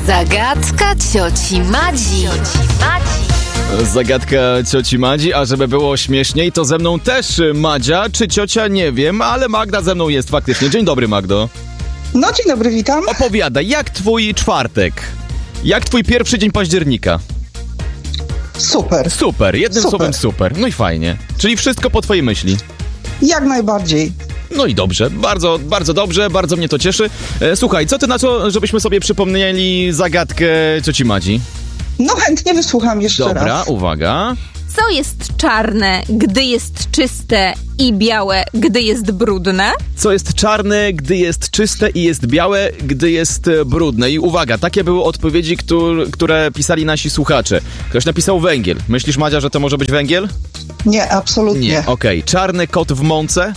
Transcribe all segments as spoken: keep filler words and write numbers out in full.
Zagadka cioci Madzi. Zagadka cioci Madzi, a żeby było śmieszniej, to ze mną też Madzia, czy ciocia, nie wiem, ale Magda ze mną jest faktycznie. Dzień dobry, Magdo. No, dzień dobry, witam. Opowiadaj, jak twój czwartek? Jak twój pierwszy dzień października? Super. Super, jednym Super. słowem super. No i fajnie. Czyli wszystko po twojej myśli. Jak najbardziej. No i dobrze, bardzo, bardzo dobrze, bardzo mnie to cieszy. E, słuchaj, co ty na to, żebyśmy sobie przypomnieli zagadkę cioci Madzi? No, chętnie wysłucham jeszcze Dobra, raz. uwaga. Co jest czarne, gdy jest czyste i białe, gdy jest brudne? Co jest czarne, gdy jest czyste i jest białe, gdy jest e, brudne? I uwaga, takie były odpowiedzi, które, które pisali nasi słuchacze. Ktoś napisał węgiel. Myślisz, Madzia, że to może być węgiel? Nie, absolutnie. Nie. Okej. Czarny kot w mące?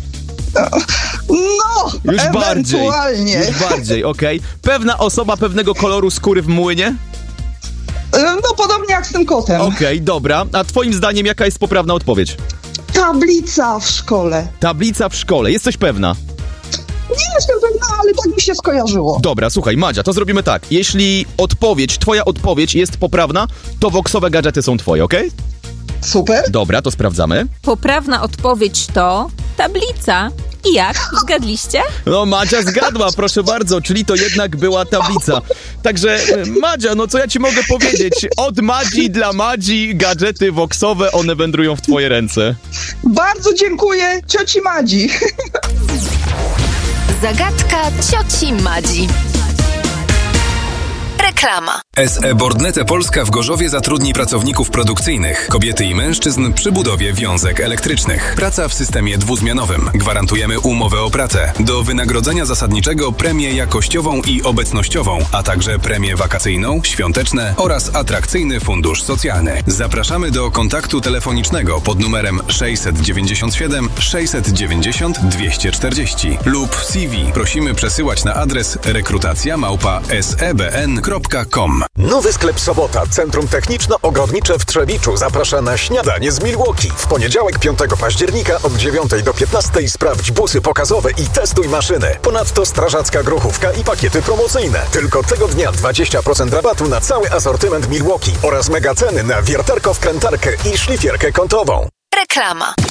No, Już bardziej. ewentualnie. Już bardziej, okej. Pewna osoba pewnego koloru skóry w młynie? No, podobnie jak z tym kotem. Okej, dobra. A twoim zdaniem jaka jest poprawna odpowiedź? Tablica w szkole. Tablica w szkole. Jesteś pewna? Nie jestem pewna, ale tak mi się skojarzyło. Dobra, słuchaj, Madzia, to zrobimy tak. Jeśli odpowiedź, twoja odpowiedź jest poprawna, to woksowe gadżety są twoje, okej? Super. Dobra, to sprawdzamy. Poprawna odpowiedź to tablica. I jak? Zgadliście? No, Madzia zgadła, proszę bardzo, czyli to jednak była tablica. Także, e, Madzia, no co ja ci mogę powiedzieć? Od Madzi dla Madzi gadżety woksowe, one wędrują w twoje ręce. Bardzo dziękuję cioci Madzi. Zagadka cioci Madzi. Reklama. S E Bordnete Polska w Gorzowie zatrudni pracowników produkcyjnych, kobiety i mężczyzn przy budowie wiązek elektrycznych. Praca w systemie dwuzmianowym. Gwarantujemy umowę o pracę. Do wynagrodzenia zasadniczego premię jakościową i obecnościową, a także premię wakacyjną, świąteczne oraz atrakcyjny fundusz socjalny. Zapraszamy do kontaktu telefonicznego pod numerem sześćset dziewięćdziesiąt siedem sześćset dziewięćdziesiąt dwieście czterdzieści lub C V prosimy przesyłać na adres rekrutacja małpa s e b n kropka com. Nowy sklep Sobota, Centrum Techniczno-Ogrodnicze w Trzebiczu zaprasza na śniadanie z Milwaukee. W poniedziałek piątego października od dziewiątej do piętnastej sprawdź busy pokazowe i testuj maszyny. Ponadto strażacka grochówka i pakiety promocyjne. Tylko tego dnia dwadzieścia procent rabatu na cały asortyment Milwaukee oraz mega ceny na wiertarko wkrętarkę i szlifierkę kątową. Reklama.